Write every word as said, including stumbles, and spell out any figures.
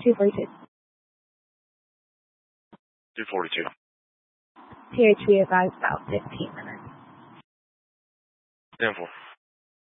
two forty-two. two forty-two. P H V advised about fifteen minutes. ten four.